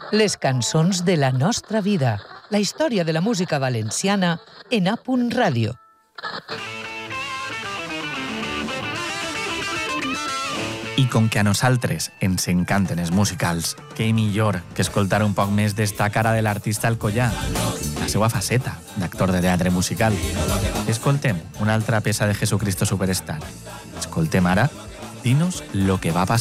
Les cançons de la nostra vida. La història de la música valenciana en A.Punt Ràdio. I com que a nosaltres ens encanten els musicals, què millor que escoltar un poc més d'esta cara de l'artista Alcoyà, la seva faceta d'actor de teatre musical. Escoltem una altra peça de Jesucristo Superstar. Escoltem ara Dinos lo que va passar.